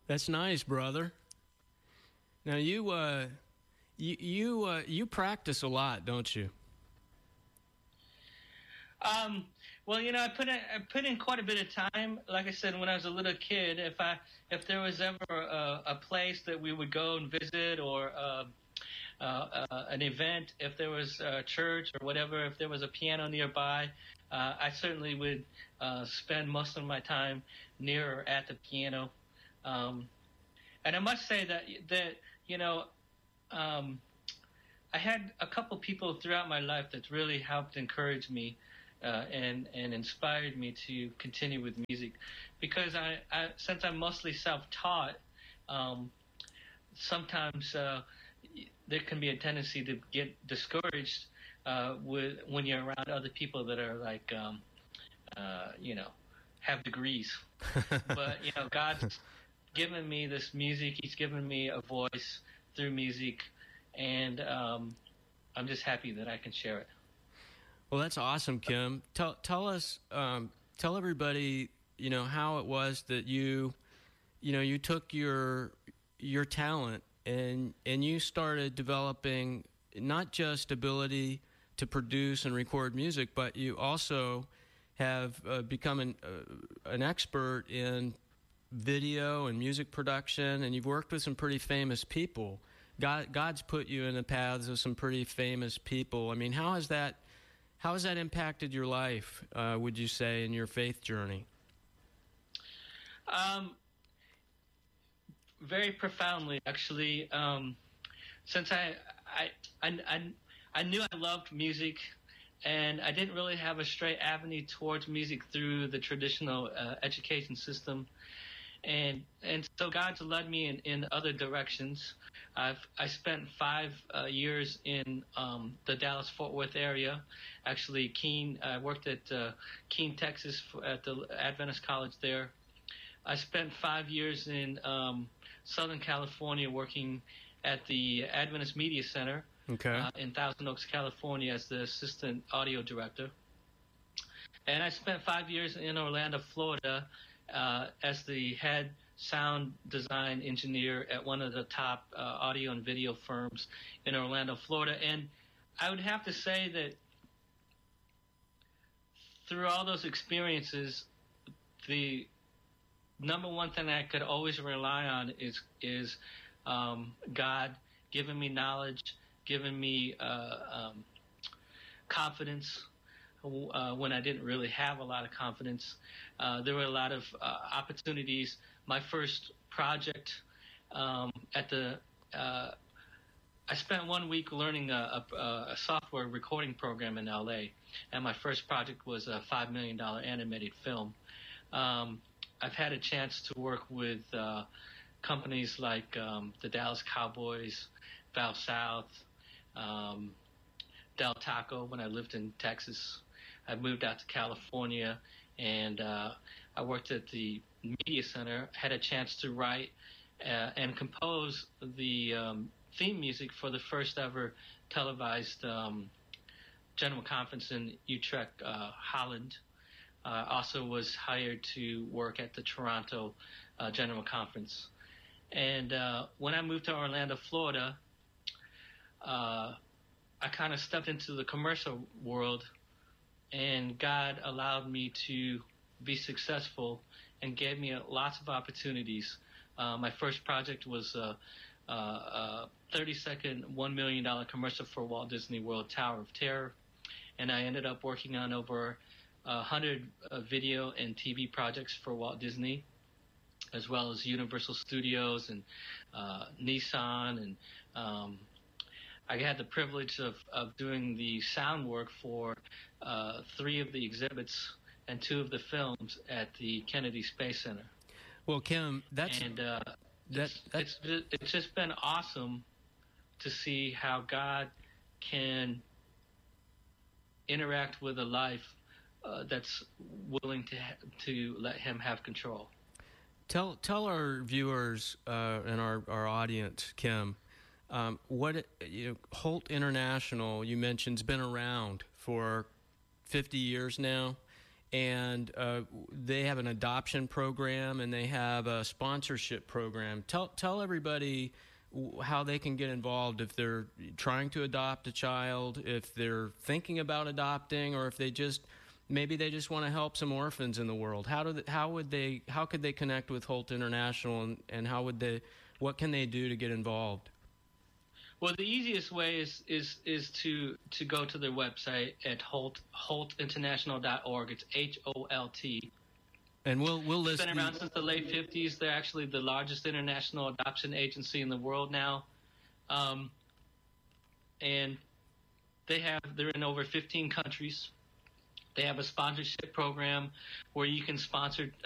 That's nice, brother. Now you practice a lot, don't you? Well, I put in quite a bit of time. Like I said, when I was a little kid, if there was ever a place that we would go and visit, or an event, if there was a church or whatever, if there was a piano nearby, I certainly would spend most of my time near or at the piano. And I must say that I had a couple people throughout my life that really helped encourage me and inspired me to continue with music, because since I'm mostly self-taught, sometimes there can be a tendency to get discouraged when you're around other people that are like have degrees. But God's given me this music. He's given me a voice through music, and I'm just happy that I can share it. Well, that's awesome, Kim. Tell us, tell everybody, how it was that you took your talent and you started developing not just ability to produce and record music, but you also have become an expert in video and music production, and you've worked with some pretty famous people. God's put you in the paths of some pretty famous people. I mean, how has that impacted your life, would you say, in your faith journey? Very profoundly, actually. Since I knew I loved music, and I didn't really have a straight avenue towards music through the traditional education system, and so God's led me in other directions. I spent 5 years in the Dallas-Fort Worth area. Actually, I worked at Keene, Texas, at the Adventist College there. I spent 5 years in Southern California working at the Adventist Media Center in Thousand Oaks, California, as the assistant audio director. And I spent 5 years in Orlando, Florida, as the head sound design engineer at one of the top audio and video firms in Orlando, Florida. And I would have to say that through all those experiences, the number one thing I could always rely on is God giving me knowledge, giving me confidence when I didn't really have a lot of confidence. There were a lot of opportunities. My first project I spent 1 week learning a software recording program in LA, and my first project was a $5 million animated film. I've had a chance to work with companies like the Dallas Cowboys, Val South, Del Taco when I lived in Texas. I moved out to California, and I worked at the Media Center, had a chance to write and compose the theme music for the first ever televised General Conference in Utrecht, Holland. Also was hired to work at the Toronto General Conference. And when I moved to Orlando, Florida, I kind of stepped into the commercial world, and God allowed me to be successful and gave me lots of opportunities. My first project was a 30-second, $1 million commercial for Walt Disney World Tower of Terror, and I ended up working on over 100 video and TV projects for Walt Disney, as well as Universal Studios and Nissan, and I had the privilege of doing the sound work for 3 of the exhibits and 2 of the films at the Kennedy Space Center. Well, Kim, it's just been awesome to see how God can interact with a life that's willing to let Him have control. Tell our viewers and our audience, Kim, what Holt International, you mentioned, has been around for 50 years now, and they have an adoption program and they have a sponsorship program. Tell everybody how they can get involved if they're trying to adopt a child, if they're thinking about adopting, or if they just maybe they just want to help some orphans in the world. How could they connect with Holt International, and what can they do to get involved? Well, the easiest way is to go to their website at holtinternational.org. It's HOLT. And we'll list. It's been around since the late 50s. They're actually the largest international adoption agency in the world now, and they're in over 15 countries. They have a sponsorship program where you can sponsor